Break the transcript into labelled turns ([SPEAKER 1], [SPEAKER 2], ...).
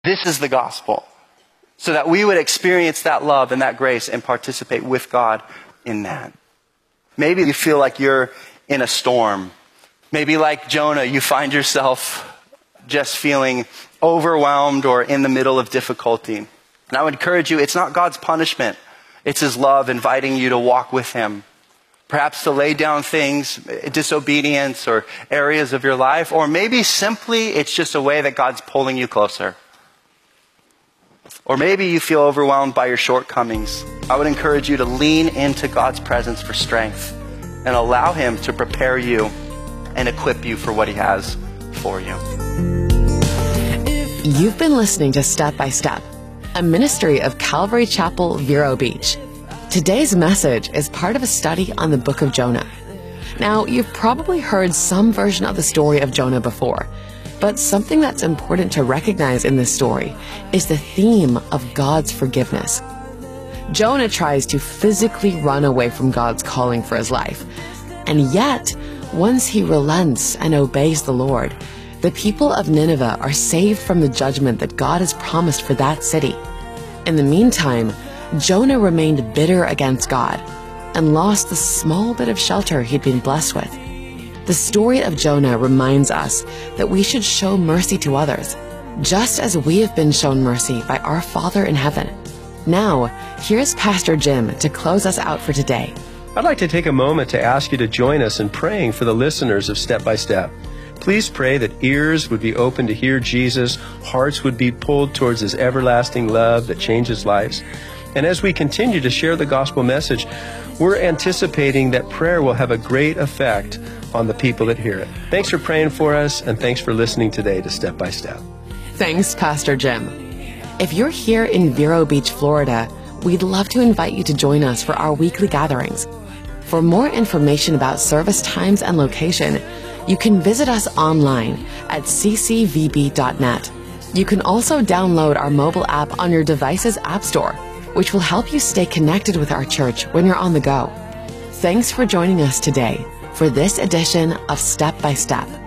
[SPEAKER 1] This is the gospel, so that we would experience that love and that grace and participate with God in that. Maybe you feel like you're in a storm. Maybe like Jonah, you find yourself just feeling overwhelmed or in the middle of difficulty. And I would encourage you, it's not God's punishment. It's his love inviting you to walk with him. Perhaps to lay down things, disobedience or areas of your life. Or maybe simply it's just a way that God's pulling you closer. Or maybe you feel overwhelmed by your shortcomings. I would encourage you to lean into God's presence for strength and allow him to prepare you and equip you for what he has for you.
[SPEAKER 2] You've been listening to Step by Step, a ministry of Calvary Chapel, Vero Beach. Today's message is part of a study on the book of Jonah. Now, you've probably heard some version of the story of Jonah before, but something that's important to recognize in this story is the theme of God's forgiveness. Jonah tries to physically run away from God's calling for his life, and yet, once he relents and obeys the Lord, the people of Nineveh are saved from the judgment that God has promised for that city. In the meantime, Jonah remained bitter against God and lost the small bit of shelter he'd been blessed with. The story of Jonah reminds us that we should show mercy to others, just as we have been shown mercy by our Father in heaven. Now, here's Pastor Jim to close us out for today.
[SPEAKER 3] I'd like to take a moment to ask you to join us in praying for the listeners of Step by Step. Please pray that ears would be open to hear Jesus, hearts would be pulled towards his everlasting love that changes lives. And as we continue to share the gospel message, we're anticipating that prayer will have a great effect on the people that hear it. Thanks for praying for us, and thanks for listening today to Step by Step.
[SPEAKER 2] Thanks, Pastor Jim. If you're here in Vero Beach, Florida, we'd love to invite you to join us for our weekly gatherings. For more information about service times and location, you can visit us online at ccvb.net. You can also download our mobile app on your device's app store, which will help you stay connected with our church when you're on the go. Thanks for joining us today for this edition of Step by Step.